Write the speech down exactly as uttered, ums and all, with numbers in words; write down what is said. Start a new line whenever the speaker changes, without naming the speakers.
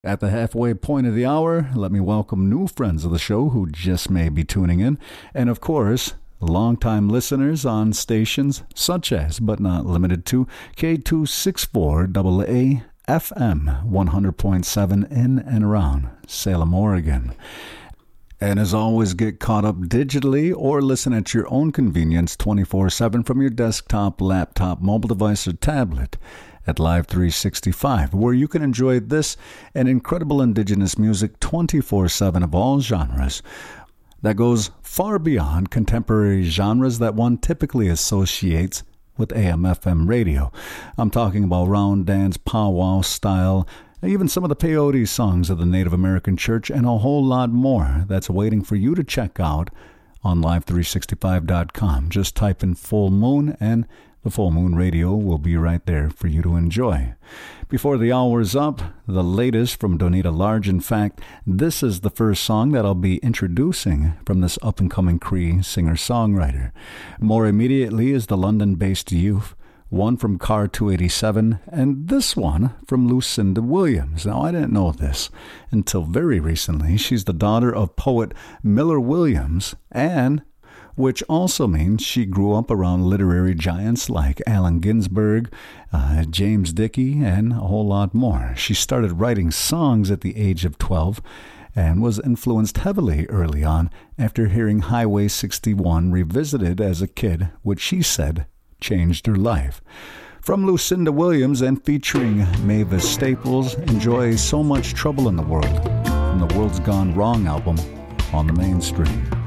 At the halfway point of the hour, let me welcome new friends of the show who just may be tuning in. And of course, longtime listeners on stations such as, but not limited to, K two sixty-four A A F M one hundred point seven in and around Salem, Oregon. And as always, get caught up digitally or listen at your own convenience twenty-four seven from your desktop, laptop, mobile device, or tablet at Live three sixty-five, where you can enjoy this and incredible indigenous music twenty-four seven of all genres that goes far beyond contemporary genres that one typically associates with A M F M radio. I'm talking about round dance, powwow style, even some of the peyote songs of the Native American Church, and a whole lot more that's waiting for you to check out on live three sixty-five dot com. Just type in Full Moon and the Full Moon Radio will be right there for you to enjoy. Before the hour's up, the latest from Donita Large. In fact, this is the first song that I'll be introducing from this up-and-coming Cree singer-songwriter. More immediately is the London-based Youth, one from Car two eighty-seven, and this one from Lucinda Williams. Now, I didn't know this until very recently. She's the daughter of poet Miller Williams, and which also means she grew up around literary giants like Allen Ginsberg, uh, James Dickey, and a whole lot more. She started writing songs at the age of twelve and was influenced heavily early on after hearing Highway sixty-one revisited as a kid, which she said changed her life. From Lucinda Williams and featuring Mavis Staples, enjoy So Much Trouble in the World from the World's Gone Wrong album on the Mainstream.